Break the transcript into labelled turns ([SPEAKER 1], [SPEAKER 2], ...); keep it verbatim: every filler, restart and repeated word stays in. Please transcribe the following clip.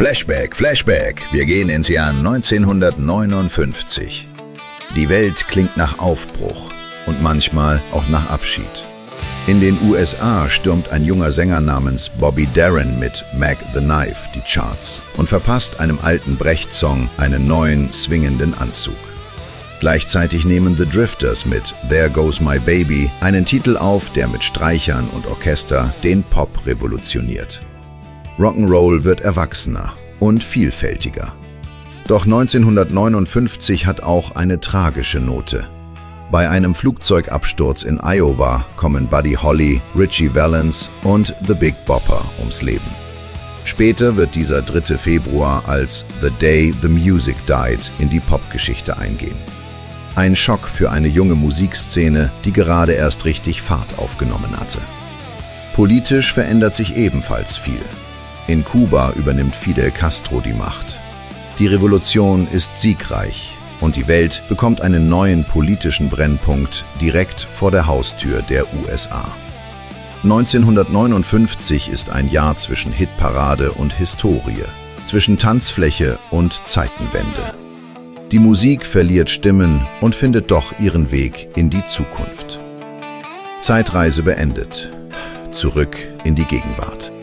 [SPEAKER 1] Flashback, Flashback. Wir gehen ins Jahr neunzehnhundertneunundfünfzig. Die Welt klingt nach Aufbruch und manchmal auch nach Abschied. In den U S A stürmt ein junger Sänger namens Bobby Darin mit Mac the Knife die Charts und verpasst einem alten Brecht-Song einen neuen, swingenden Anzug. Gleichzeitig nehmen The Drifters mit There Goes My Baby einen Titel auf, der mit Streichern und Orchester den Pop revolutioniert. Rock'n'Roll wird erwachsener und vielfältiger. Doch neunzehnhundertneunundfünfzig hat auch eine tragische Note. Bei einem Flugzeugabsturz in Iowa kommen Buddy Holly, Ritchie Valens und The Big Bopper ums Leben. Später wird dieser dritte Februar als The Day the Music Died in die Popgeschichte eingehen. Ein Schock für eine junge Musikszene, die gerade erst richtig Fahrt aufgenommen hatte. Politisch verändert sich ebenfalls viel. In Kuba übernimmt Fidel Castro die Macht. Die Revolution ist siegreich und die Welt bekommt einen neuen politischen Brennpunkt direkt vor der Haustür der U S A. neunzehnhundertneunundfünfzig ist ein Jahr zwischen Hitparade und Historie, zwischen Tanzfläche und Zeitenwende. Die Musik verliert Stimmen und findet doch ihren Weg in die Zukunft. Zeitreise beendet. Zurück in die Gegenwart.